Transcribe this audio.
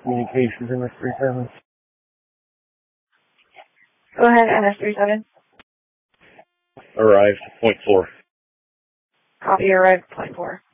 communications MS-37. Go ahead, MS-37. Arrived, point 4. Copy, arrived, point 4.